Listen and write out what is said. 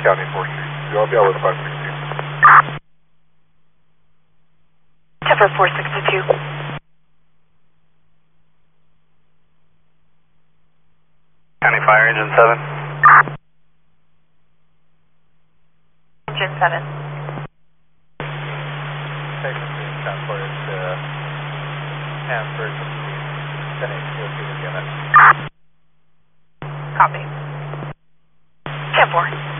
County 462. I'll be out with 562. Temper 462. County Fire, Engine 7. Engine 7. Station being transported to Hanford, 10-8 to the unit. Copy. 10-4.